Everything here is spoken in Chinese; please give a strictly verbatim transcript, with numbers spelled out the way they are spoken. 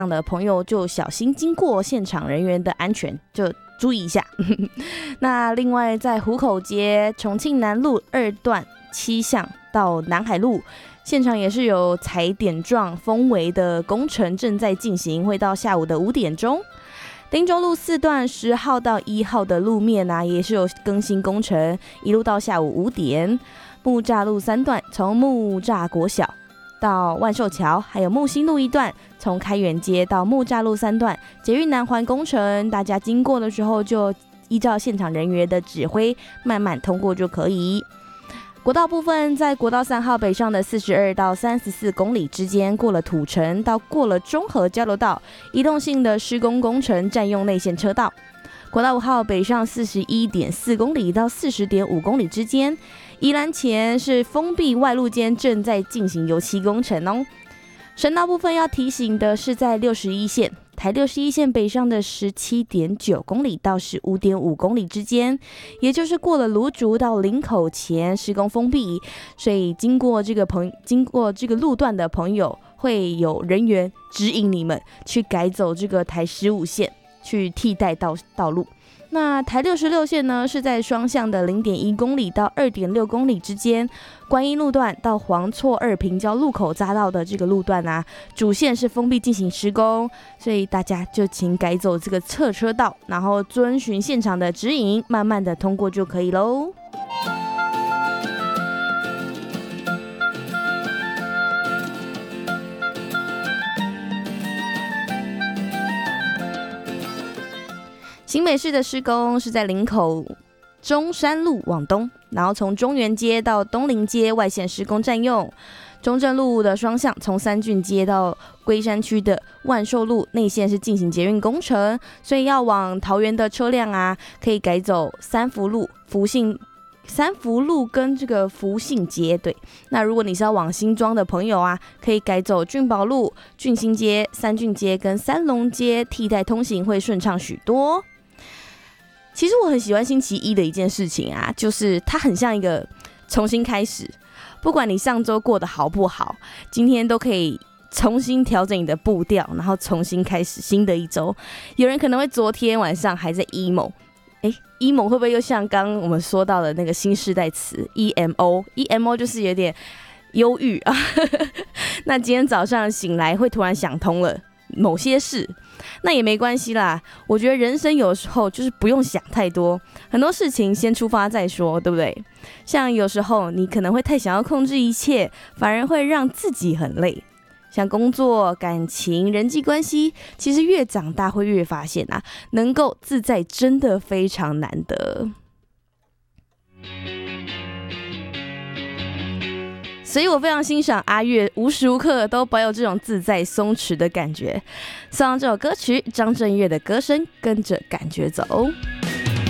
的朋友就小心经过现场人员的安全，就注意一下。那另外在湖口街重庆南路二段七巷到南海路，现场也是有踩点状封围的工程正在进行，会到下午的五点钟。汀州路四段十号到一号的路面啊，也是有更新工程，一路到下午五点。木栅路三段从木栅国小到万寿桥，还有木星路一段从开元街到木栅路三段捷运南环工程，大家经过的时候就依照现场人员的指挥慢慢通过就可以。国道部分，在国道三号北上的四十二到三十四公里之间，过了土城到过了中和交流道，移动性的施工工程占用内线车道。国道五号北上四十一点四公里到四十点五公里之间，宜兰前是封闭外路间正在进行油漆工程哦。省道部分要提醒的是，在六十一线台六十一线北上的十七点九公里到十五点五公里之间，也就是过了芦竹到林口前施工封闭，所以经过这个朋经过这个路段的朋友，会有人员指引你们去改走这个台十五线，去替代道道路。那台六十六线呢，是在双向的 零点一公里到 二点六公里之间，观音路段到黄厝二平交路口匝道的这个路段啊，主线是封闭进行施工，所以大家就请改走这个侧车道，然后遵循现场的指引，慢慢的通过就可以咯。新北市的施工是在林口中山路往东，然后从中原街到东林街外线施工占用。中正路的双向从三郡街到龟山区的万寿路内线是进行捷运工程，所以要往桃园的车辆啊，可以改走三福路、福信、三福路跟这个福信街。对，那如果你是要往新庄的朋友啊，可以改走俊宝路、俊兴街、三郡街跟三龙街，替代通行会顺畅许多。其实我很喜欢星期一的一件事情啊，就是它很像一个重新开始，不管你上周过得好不好，今天都可以重新调整你的步调，然后重新开始新的一周。有人可能会昨天晚上还在 emo， 哎 emo 会不会又像刚刚我们说到的那个新世代词 E M O E M O 就是有点忧郁啊。那今天早上醒来会突然想通了某些事，那也没关系啦。我觉得人生有时候就是不用想太多，很多事情先出发再说，对不对？像有时候你可能会太想要控制一切，反而会让自己很累。像工作、感情、人际关系，其实越长大会越发现啊，能够自在真的非常难得。所以我非常欣赏阿月无时无刻都保有这种自在松弛的感觉。送上这首歌曲，张震岳的歌声，跟着感觉走。